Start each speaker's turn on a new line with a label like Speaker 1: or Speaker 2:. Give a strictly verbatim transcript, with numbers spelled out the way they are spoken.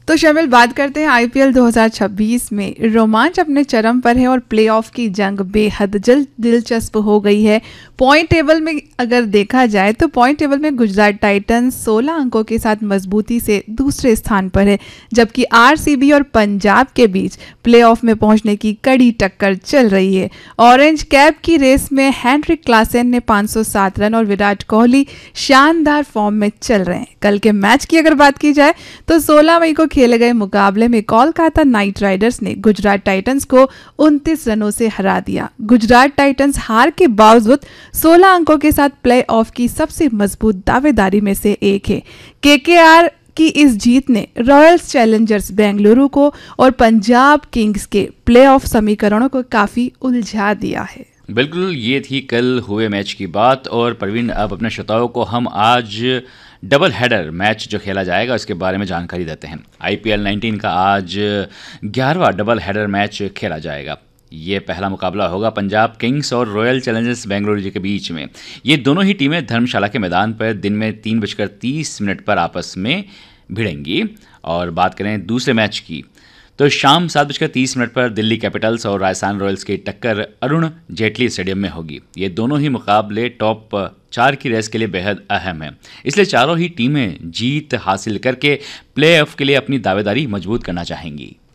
Speaker 1: तो शामिल बात करते हैं आईपीएल दो हज़ार छब्बीस में। रोमांच अपने चरम पर है और प्लेऑफ की जंग बेहद जल्द दिलचस्प हो गई है। पॉइंट टेबल में अगर देखा जाए तो पॉइंट टेबल में गुजरात टाइटंस सोलह अंकों के साथ मजबूती से दूसरे स्थान पर है, जबकि आरसीबी और पंजाब के बीच प्लेऑफ में पहुंचने की कड़ी टक्कर चल रही है। ऑरेंज कैप की रेस में हेनरिक क्लासेन ने पाँच सौ सात रन और विराट कोहली शानदार फॉर्म में चल रहे हैं। कल के मैच की अगर बात की जाए तो सोलह मई को खेले गए मुकाबले में कोलकाता नाइट राइडर्स ने गुजरात टाइटंस को उनतीस रनों से हरा दिया। गुजरात टाइटंस हार के बावजूद सोलह अंकों के साथ प्ले ऑफ की सबसे मजबूत दावेदारी में से एक है। केकेआर की इस जीत ने रॉयल्स चैलेंजर्स बेंगलुरु को और पंजाब किंग्स के प्लेऑफ समीकरणों को काफी उलझा दिया है।
Speaker 2: बिल्कुल, ये थी कल हुए मैच की बात। और प्रवीण, अब अपने श्रोताओं को हम आज डबल हेडर मैच जो खेला जाएगा उसके बारे में जानकारी देते हैं। आईपीएल उन्नीस का आज ग्यारहवां डबल हेडर मैच खेला जाएगा। ये पहला मुकाबला होगा पंजाब किंग्स और रॉयल चैलेंजर्स बेंगलुरु के बीच में। ये दोनों ही टीमें धर्मशाला के मैदान पर दिन में तीन बजकर तीस मिनट पर आपस में भिड़ेंगी। और बात करें दूसरे मैच की तो शाम सात बजकर तीस मिनट पर दिल्ली कैपिटल्स और राजस्थान रॉयल्स की टक्कर अरुण जेटली स्टेडियम में होगी। ये दोनों ही मुकाबले टॉप चार की रेस के लिए बेहद अहम है, इसलिए चारों ही टीमें जीत हासिल करके प्लेऑफ के लिए अपनी दावेदारी मजबूत करना चाहेंगी।